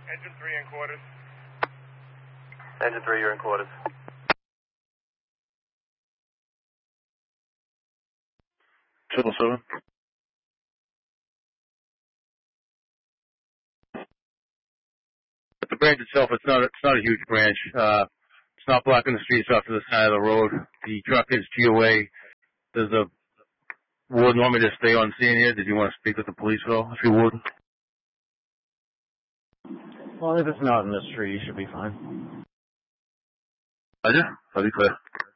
Engine 3 in quarters. Engine 3, you're in quarters. Triple 7. But the branch itself, it's not a huge branch. It's not blocking the streets off to the side of the road. The truck is GOA. Does the warden want me to stay on scene here? Did you want to speak with the police at all, if you would? Well, if it's not in the street, you should be fine. Roger. I'll be clear.